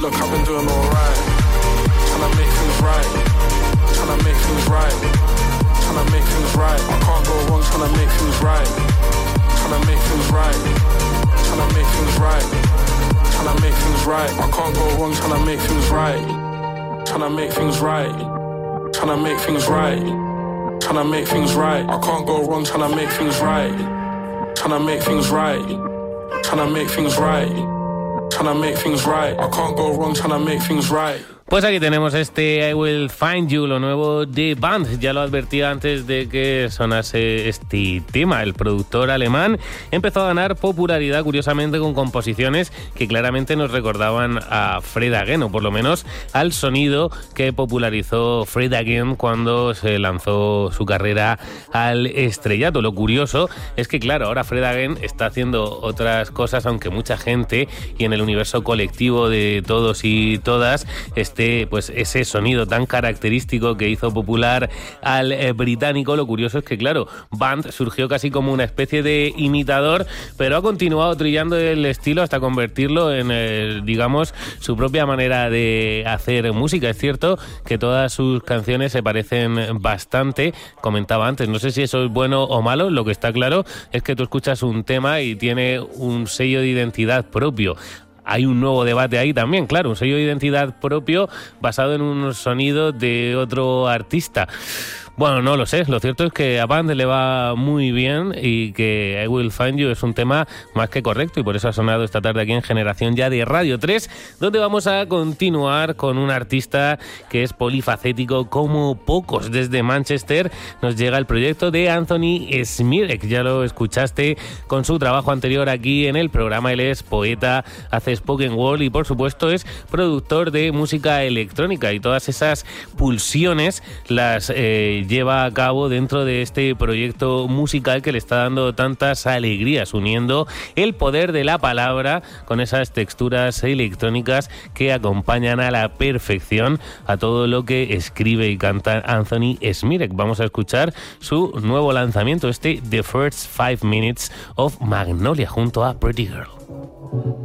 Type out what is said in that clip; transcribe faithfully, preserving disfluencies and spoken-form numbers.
look, I've been doing alright. Tryna make things right. Tryna make things right. Tryna make things right. I can't go wrong, tryna make things right. Tryna make things right. Tryna make things right. Tryna make things right. I can't go wrong, tryna make things right. Tryna make things right. Tryna make things right. Tryna make things right. I can't go wrong, tryna make things right. Tryna make things right. Tryna make things right. Tryna make things right. I can't go wrong, tryna make things right. Pues aquí tenemos este I Will Find You, lo nuevo de Band. Ya lo advertía antes de que sonase este tema. El productor alemán empezó a ganar popularidad, curiosamente, con composiciones que claramente nos recordaban a Fred Again, o por lo menos al sonido que popularizó Fred Again cuando se lanzó su carrera al estrellato. Lo curioso es que, claro, ahora Fred Again está haciendo otras cosas, aunque mucha gente y en el universo colectivo de todos y todas Este, pues ese sonido tan característico que hizo popular al eh, británico. Lo curioso es que, claro, Band surgió casi como una especie de imitador, pero ha continuado trillando el estilo hasta convertirlo en, eh, digamos, su propia manera de hacer música. Es cierto que todas sus canciones se parecen bastante. Comentaba antes, no sé si eso es bueno o malo. Lo que está claro es que tú escuchas un tema y tiene un sello de identidad propio. Hay un nuevo debate ahí también, claro, un sello de identidad propio basado en un sonido de otro artista. Bueno, no lo sé, lo cierto es que a Band le va muy bien y que I Will Find You es un tema más que correcto y por eso ha sonado esta tarde aquí en Generación Ya de Radio tres, donde vamos a continuar con un artista que es polifacético como pocos. Desde Manchester nos llega el proyecto de Anthony Smirek, ya lo escuchaste con su trabajo anterior aquí en el programa. Él es poeta, hace spoken word y por supuesto es productor de música electrónica y todas esas pulsiones las eh, lleva a cabo dentro de este proyecto musical que le está dando tantas alegrías, uniendo el poder de la palabra con esas texturas electrónicas que acompañan a la perfección a todo lo que escribe y canta Anthony Smirek. Vamos a escuchar su nuevo lanzamiento, este The First Five Minutes of Magnolia, junto a Pretty Girl.